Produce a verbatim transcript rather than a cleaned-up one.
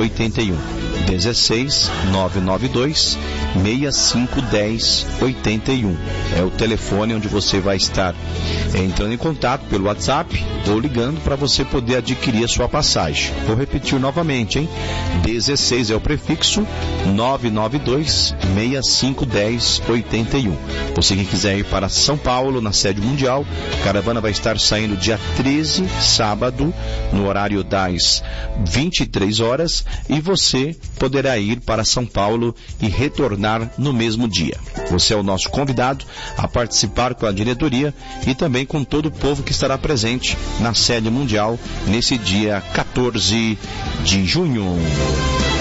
oito um. dezesseis nove nove dois seis cinco um zero oito um. É o telefone onde você vai estar entrando em contato pelo WhatsApp ou ligando para você poder adquirir a sua passagem. Vou repetir novamente, hein? dezesseis é o prefixo, nove nove dois seis cinco um zero oito um. Você que quiser ir para São Paulo, na sede mundial, a caravana vai estar saindo dia treze, sábado, no horário das vinte e três horas, e você poderá ir para São Paulo e retornar no mesmo dia. Você é o nosso convidado a participar com a diretoria e também com todo o povo que estará presente na sede mundial nesse dia quatorze de junho.